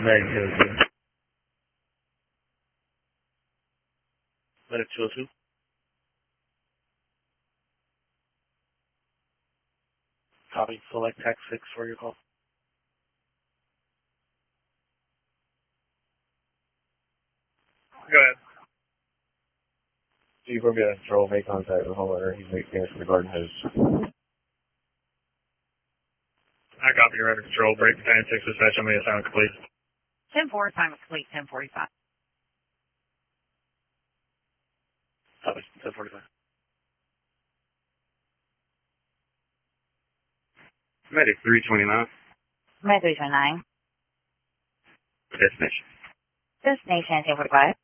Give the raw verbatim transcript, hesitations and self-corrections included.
Medic two oh two. Medic two oh two. Copy. Select text six for your call. Go ahead. Chief, we're going to control, make contact with the homeowner. He's making answer regarding his. I copy your under control. Break ten six dispatch. I'm going to assign complete. ten four, assignment complete, ten forty-five. Copy. ten forty-five. Medic three twenty-nine. Med three twenty-nine. Destination. Destination, ten forty-five.